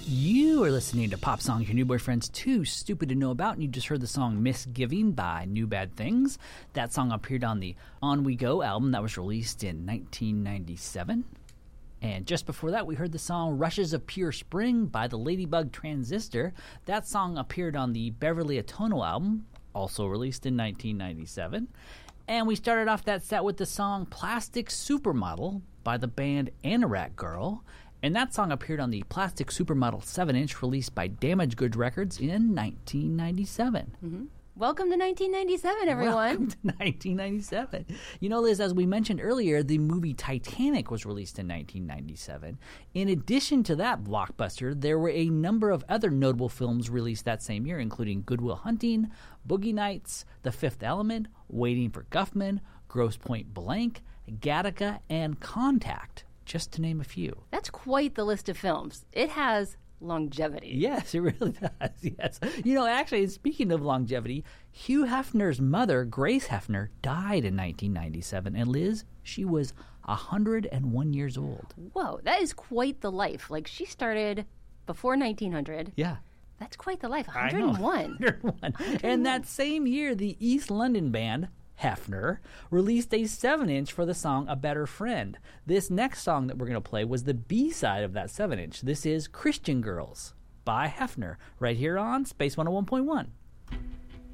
You are listening to Pop Songs Your New Boyfriend's Too Stupid to Know About, and you just heard the song Misgiving by New Bad Things. That song appeared on the On We Go album that was released in 1997. And just before that, we heard the song Rushes of Pure Spring by the Ladybug Transistor. That song appeared on the Beverly Atono album, also released in 1997. And we started off that set with the song Plastic Supermodel by the band Anorak Girl. And that song appeared on the Plastic Supermodel 7-inch released by Damaged Goods Records in 1997. Mm-hmm. Welcome to 1997, everyone. Welcome to 1997. You know, Liz, as we mentioned earlier, the movie Titanic was released in 1997. In addition to that blockbuster, there were a number of other notable films released that same year, including Good Will Hunting, Boogie Nights, The Fifth Element, Waiting for Guffman, Grosse Pointe Blank, Gattaca, and Contact, just to name a few. That's quite the list of films. It has longevity. Yes, it really does. Yes. You know, actually, speaking of longevity, Hugh Hefner's mother, Grace Hefner, died in 1997. And Liz, she was 101 years old. Whoa, that is quite the life. Like, she started before 1900. Yeah. That's quite the life. 101. 101. And that same year, the East London band, Hefner, released a 7-inch for the song A Better Friend. This next song that we're going to play was the B-side of that 7-inch. This is Christian Girls by Hefner, right here on Space 101.1.